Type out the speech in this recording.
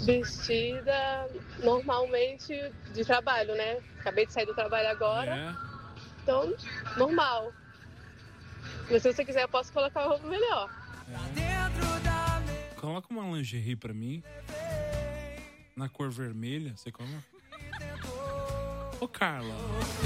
Vestida normalmente de trabalho, né? Acabei de sair do trabalho agora, É. então normal. Mas se você quiser, eu posso colocar uma roupa melhor. Coloca uma lingerie pra mim. Na cor vermelha, você coloca? Ô, Carla.